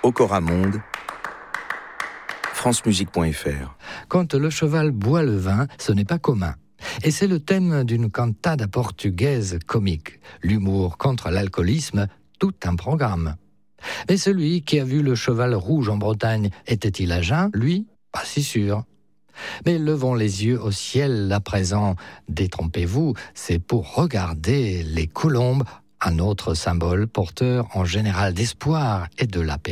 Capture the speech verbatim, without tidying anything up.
Ocoramonde, francemusique point f r. Quand le cheval boit le vin, ce n'est pas commun. Et c'est le thème d'une cantada portugaise comique. L'humour contre l'alcoolisme, tout un programme. Mais celui qui a vu le cheval rouge en Bretagne, était-il à jeun, lui? Pas si sûr. Mais levons les yeux au ciel à présent. Détrompez-vous, c'est pour regarder les colombes, un autre symbole porteur en général d'espoir et de la paix.